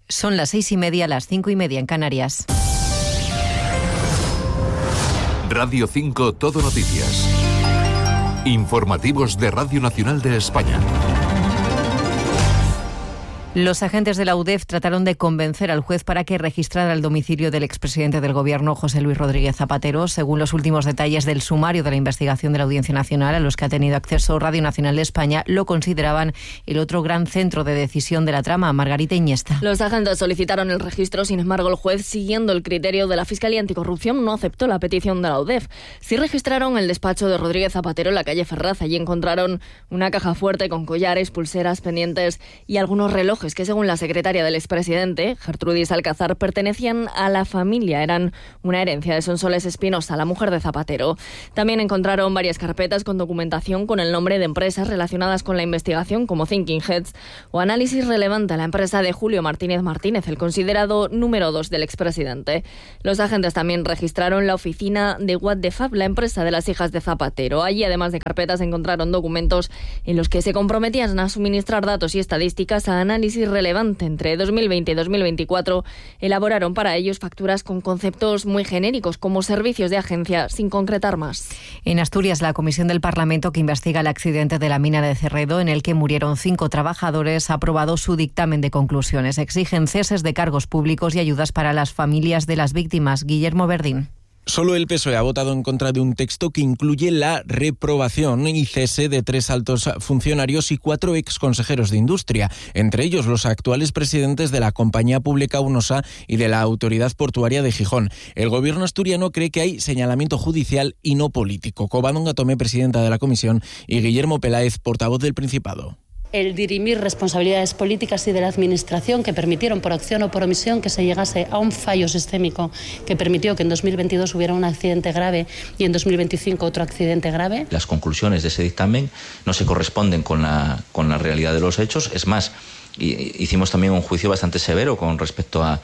Son las 6:30, las 5:30 en Canarias. Radio 5 Todo Noticias. Informativos de Radio Nacional de España. Los agentes de la UDEF trataron de convencer al juez para que registrara el domicilio del expresidente del Gobierno, José Luis Rodríguez Zapatero. Según los últimos detalles del sumario de la investigación de la Audiencia Nacional, a los que ha tenido acceso Radio Nacional de España, lo consideraban el otro gran centro de decisión de la trama. Margarita Iniesta. Los agentes solicitaron el registro, sin embargo, el juez, siguiendo el criterio de la Fiscalía Anticorrupción, no aceptó la petición de la UDEF. Sí registraron el despacho de Rodríguez Zapatero en la calle Ferraz. Allí encontraron una caja fuerte con collares, pulseras, pendientes y algunos relojes que, según la secretaria del expresidente, Gertrudis Alcázar, pertenecían a la familia. Eran una herencia de Sonsoles Espinosa, la mujer de Zapatero. También encontraron varias carpetas con documentación con el nombre de empresas relacionadas con la investigación, como Thinking Heads o Análisis Relevante, la empresa de Julio Martínez Martínez, el considerado número 2 del expresidente. Los agentes también registraron la oficina de What the Fab, la empresa de las hijas de Zapatero. Allí, además de carpetas, encontraron documentos en los que se comprometían a suministrar datos y estadísticas a Análisis Relevante. Entre 2020 y 2024 elaboraron para ellos facturas con conceptos muy genéricos como servicios de agencia, sin concretar más. En Asturias, la comisión del Parlamento que investiga el accidente de la mina de Cerredo, en el que murieron 5 trabajadores, ha aprobado su dictamen de conclusiones. Exigen ceses de cargos públicos y ayudas para las familias de las víctimas. Guillermo Verdín. Solo el PSOE ha votado en contra de un texto que incluye la reprobación y cese de 3 altos funcionarios y 4 exconsejeros de Industria, entre ellos los actuales presidentes de la compañía pública UNOSA y de la Autoridad Portuaria de Gijón. El gobierno asturiano cree que hay señalamiento judicial y no político. Covadonga Tomé, presidenta de la comisión, y Guillermo Peláez, portavoz del Principado. El dirimir responsabilidades políticas y de la Administración que permitieron por acción o por omisión que se llegase a un fallo sistémico que permitió que en 2022 hubiera un accidente grave y en 2025 otro accidente grave. Las conclusiones de ese dictamen no se corresponden con la realidad de los hechos. Es más, hicimos también un juicio bastante severo con respecto a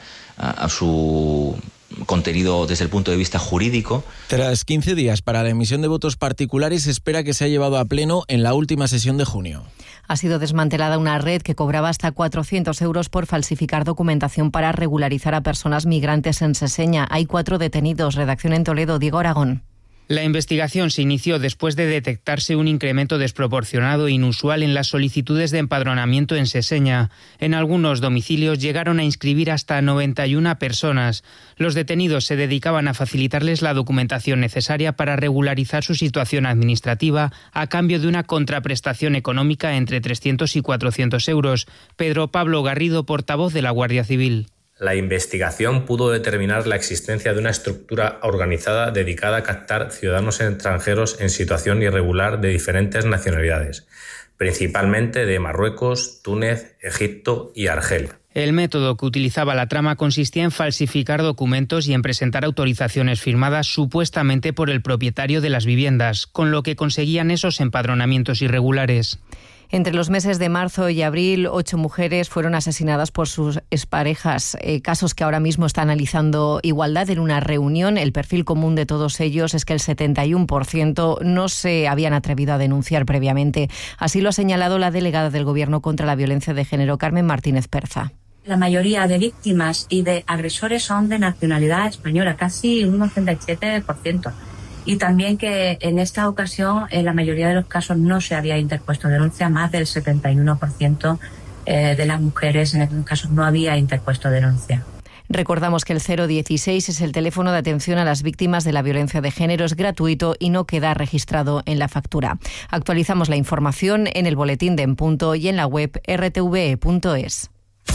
su contenido desde el punto de vista jurídico. Tras 15 días para la emisión de votos particulares, se espera que sea llevado a pleno en la última sesión de junio. Ha sido desmantelada una red que cobraba hasta 400 euros por falsificar documentación para regularizar a personas migrantes en Seseña. Hay 4 detenidos. Redacción en Toledo, Diego Aragón. La investigación se inició después de detectarse un incremento desproporcionado e inusual en las solicitudes de empadronamiento en Seseña. En algunos domicilios llegaron a inscribir hasta 91 personas. Los detenidos se dedicaban a facilitarles la documentación necesaria para regularizar su situación administrativa a cambio de una contraprestación económica entre 300 y 400 euros. Pedro Pablo Garrido, portavoz de la Guardia Civil. La investigación pudo determinar la existencia de una estructura organizada dedicada a captar ciudadanos extranjeros en situación irregular de diferentes nacionalidades, principalmente de Marruecos, Túnez, Egipto y Argelia. El método que utilizaba la trama consistía en falsificar documentos y en presentar autorizaciones firmadas supuestamente por el propietario de las viviendas, con lo que conseguían esos empadronamientos irregulares. Entre los meses de marzo y abril, 8 mujeres fueron asesinadas por sus exparejas. Casos que ahora mismo está analizando Igualdad en una reunión. El perfil común de todos ellos es que el 71% no se habían atrevido a denunciar previamente. Así lo ha señalado la delegada del Gobierno contra la Violencia de Género, Carmen Martínez Perza. La mayoría de víctimas y de agresores son de nacionalidad española, casi un 87%. Y también que en esta ocasión en la mayoría de los casos no se había interpuesto denuncia, más del 71% de las mujeres en estos casos no había interpuesto denuncia. Recordamos que el 016 es el teléfono de atención a las víctimas de la violencia de género, es gratuito y no queda registrado en la factura. Actualizamos la información en el boletín de En Punto y en la web rtve.es.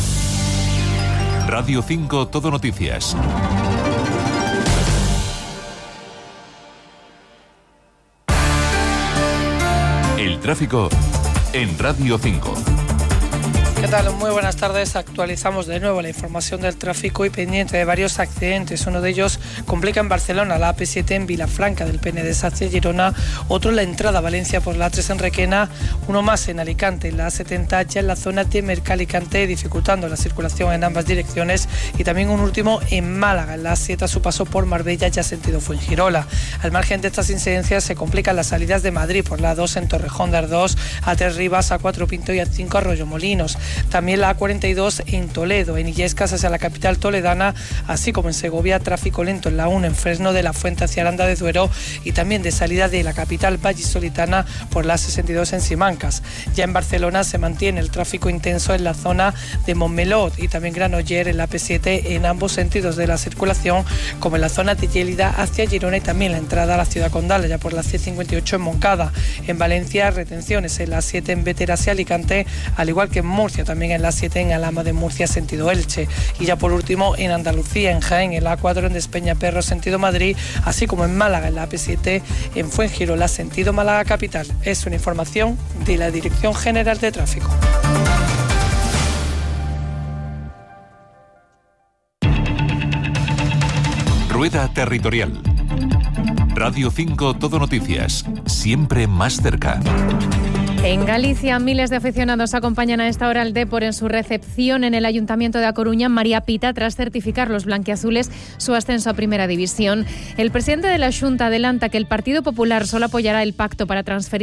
Radio 5 Todo Noticias. El tráfico en Radio 5. ¿Qué tal? Muy buenas tardes. Actualizamos de nuevo la información del tráfico y pendiente de varios accidentes. Uno de ellos complica en Barcelona, la AP7 en Vilafranca del Penedès hacia Girona, otro en la entrada a Valencia por la A3 en Requena, uno más en Alicante, la A70 ya en la zona de Mercalicante, dificultando la circulación en ambas direcciones, y también un último en Málaga, en la A7 a su paso por Marbella ya sentido Fuengirola. Al margen de estas incidencias se complican las salidas de Madrid por la A2 en Torrejón de Ardoz, A3 Rivas, A4 Pinto y A5 Arroyomolinos. También la A42 en Toledo, en Illescas hacia la capital toledana, así como en Segovia, tráfico lento en la 1 en Fresno de la Fuente hacia Aranda de Duero y también de salida de la capital vallisoletana por la 62 en Simancas. Ya en Barcelona se mantiene el tráfico intenso en la zona de Montmeló y también Granollers en la P7 en ambos sentidos de la circulación, como en la zona de Lleida hacia Girona y también la entrada a la ciudad condal, ya por la C58 en Moncada. En Valencia, retenciones en la 7 en Bétera hacia Alicante, al igual que en Murcia, también en la 7 en Alhama de Murcia, sentido Elche. Y ya por último, en Andalucía, en Jaén, en la A4 en Despeñaperro, sentido Madrid, así como en Málaga, en la P7, en Fuengirola, sentido Málaga capital. Es una información de la Dirección General de Tráfico. Rueda Territorial. Radio 5 Todo Noticias, siempre más cerca. En Galicia, miles de aficionados acompañan a esta hora al Dépor en su recepción en el Ayuntamiento de A Coruña, María Pita, tras certificar los blanquiazules su ascenso a Primera División. El presidente de la Xunta adelanta que el Partido Popular solo apoyará el pacto para transferir